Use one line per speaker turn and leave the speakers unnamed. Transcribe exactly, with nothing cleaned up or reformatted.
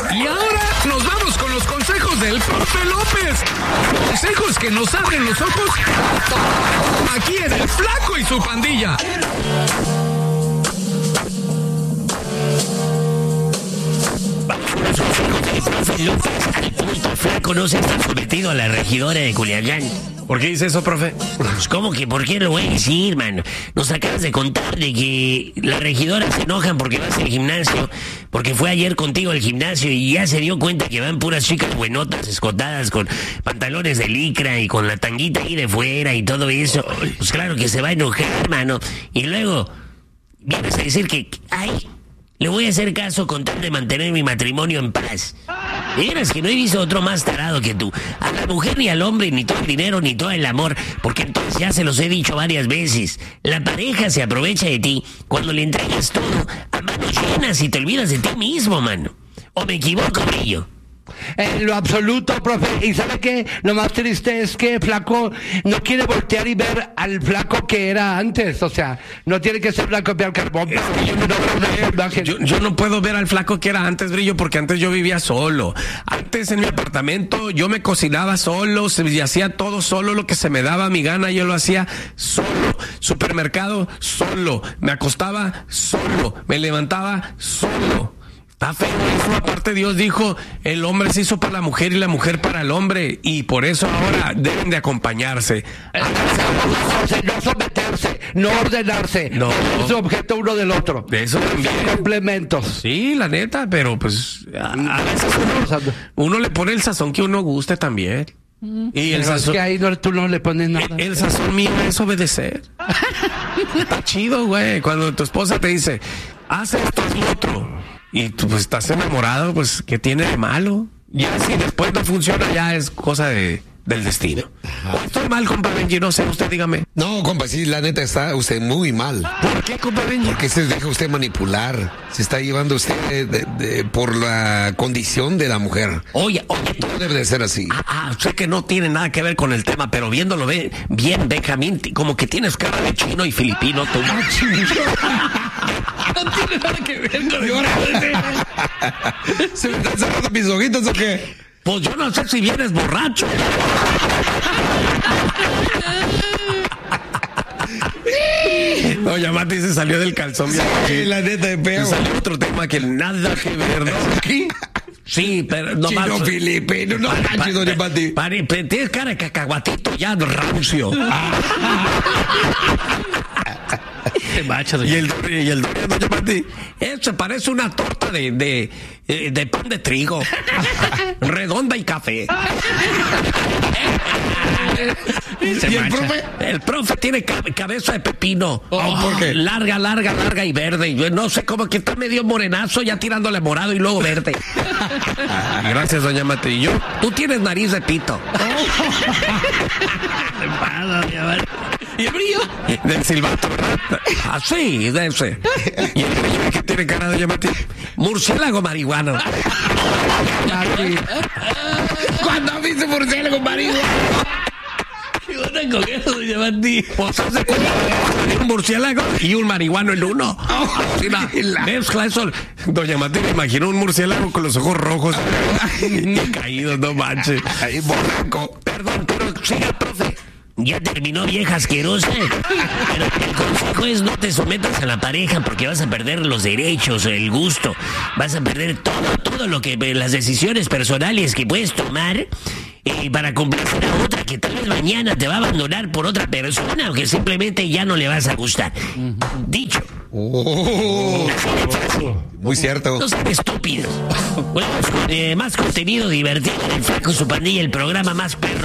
Y ahora nos vamos con los consejos del profe López. Consejos que nos abren los ojos aquí en El Flaco y su Pandilla.
Al punto, Flaco no se está sometido a la regidora de Culiacán.
¿Por qué dice eso, profe?
Pues, ¿cómo que por qué lo voy a decir, mano? Nos acabas de contar de que las regidoras se enojan porque vas al gimnasio, porque fue ayer contigo al gimnasio y ya se dio cuenta que van puras chicas buenotas, escotadas, con pantalones de licra y con la tanguita ahí de fuera y todo eso. Pues claro que se va a enojar, mano. Y luego vienes a decir que, ay, le voy a hacer caso con tal de mantener mi matrimonio en paz. De veras que no he visto otro más tarado que tú. A la mujer ni al hombre, ni todo el dinero, ni todo el amor. Porque entonces ya se los he dicho varias veces. La pareja se aprovecha de ti cuando le entregas todo a manos llenas y te olvidas de ti mismo, mano. ¿O me equivoco, Brillo?
En lo absoluto, profe. Y ¿sabe qué? Lo más triste es que Flaco no quiere voltear y ver al Flaco que era antes. O sea, no tiene que ser Flaco al carbón.
Es que yo, no puedo ver, yo, yo no puedo ver al Flaco que era antes, Brillo, porque antes yo vivía solo. Antes en mi apartamento yo me cocinaba solo y hacía todo solo, lo que se me daba mi gana, yo lo hacía solo. Supermercado, solo. Me acostaba solo. Me levantaba solo. Está feo eso. Aparte, Dios dijo, el hombre se hizo para la mujer y la mujer para el hombre, y por eso ahora deben de acompañarse.
No someterse, no ordenarse,
no
es objeto uno del otro.
De eso también.
Complementos.
Sí, la neta, pero pues a, a veces uno, uno le pone el sazón que uno guste también. Y el
Pero
sazón,
es que ahí no, tú no le pones nada.
El, el sazón mío es obedecer. Está chido, güey. Cuando tu esposa te dice, haz esto, haz lo otro, y tú pues estás enamorado, pues ¿qué tiene de malo? Ya si después no funciona, ya es cosa de del destino. ¿O estoy mal, compa Benji? No sé, usted dígame.
No, compa, sí, la neta está usted muy mal.
¿Por qué, compa Benji?
Porque se deja usted manipular. Se está llevando usted de, de, de, por la condición de la mujer.
Oye, oye, tú.
No debe de ser así.
Ah, ah, sé que no tiene nada que ver con el tema, pero viéndolo bien, bien, Benjamín, como que tienes cara de chino y filipino, tú.
No tiene nada que ver con el tema.
¿Se me están cerrando mis ojitos o qué?
Pues yo no sé si vienes borracho.
Doña Mati se salió del calzón.
Sí, bien, la neta de peo.
Salió otro tema que nada que ver, ¿no?
¿Aquí?
Sí, pero no
Chino
más.
filipino, no manches, doña Mati.
Pare, tienes cara de cacahuatito ya rancio.
Macho, y el y el doña Mati, eso parece una torta de de, de pan de trigo, redonda y café.
¿Y el profe?
El profe tiene cabeza de pepino.
Oh, ¿por qué?
Larga, larga, larga y verde. Yo no sé cómo que está medio morenazo, ya tirándole morado y luego verde.
Gracias, doña Mati. ¿Y yo?
Tú tienes nariz de pito.
¿Y el Brillo?
Del silbato, ¿verdad?
Así, de ese.
¿Y el Brillo que tiene cara, doña Mati?
Murciélago marihuano.
¿Cuándo has visto murciélago marihuana?
¿Qué onda con eso, doña Mati? Pues hace como un murciélago y un marihuano en uno.
Sí, la mezcla eso. Doña Mati me imagino un murciélago con los ojos rojos y caídos, no manches.
Ahí, borraco.
Perdón, pero siga, profe. Ya terminó, vieja asquerosa. Pero el consejo es no te sometas a la pareja porque vas a perder los derechos, el gusto. Vas a perder todo, todo lo que, las decisiones personales que puedes tomar eh, para complacer a otra que tal vez mañana te va a abandonar por otra persona o que simplemente ya no le vas a gustar. Dicho.
Oh, muy cierto.
No sean estúpidos. Bueno, pues, con eh, más contenido divertido en El Flaco y su Pandilla, el programa más perro